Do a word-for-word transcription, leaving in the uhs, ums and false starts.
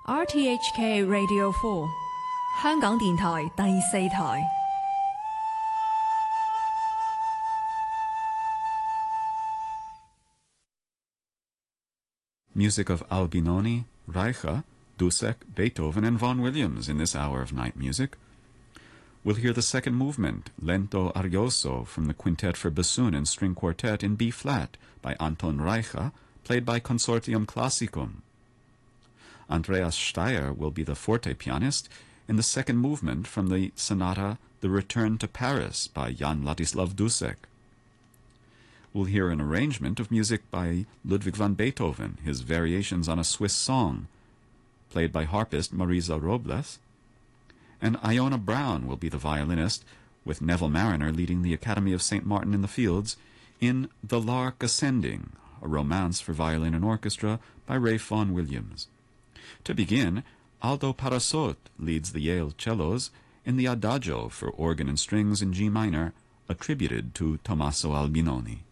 R T H K Radio four 香港電台第四台。 Music of Albinoni, Reicha, Dussek, Beethoven, and Vaughan Williams in this hour of night music. We'll hear the second movement, Lento Arioso, from the Quintet for Bassoon and String Quartet in B-flat by Anton Reicha, played by Consortium Classicum. Andreas Steyer will be the forte pianist in the second movement from the sonata The Return to Paris by Jan Ladislav Dussek. We'll hear an arrangement of music by Ludwig van Beethoven, his Variations on a Swiss Song, played by harpist Marisa Robles. And Iona Brown will be the violinist, with Neville Mariner leading the Academy of Saint Martin in the Fields in The Lark Ascending, a romance for violin and orchestra by Ralph Vaughan Williams. To begin, Aldo Parasot leads the Yale cellos in the Adagio for organ and strings in G minor, attributed to Tommaso Albinoni.